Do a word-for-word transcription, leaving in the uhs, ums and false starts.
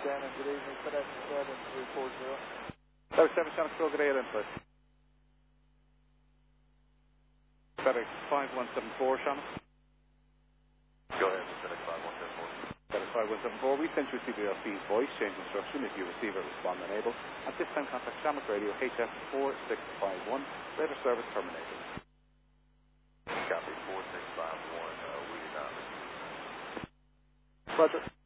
Shannon, good evening. FedEx seven three four zero. FedEx seven, Shannon, Control, good day, input. FedEx five one seven four, Shannon. Go ahead, FedEx five one seven four. FedEx five one seven four, we sent you a C B L C's voice change instruction. If you receive it, respond unable. At this time, contact Shamrock Radio H F four six five one. Later service terminated. Copy four six five one, uh, we did not receive. Roger.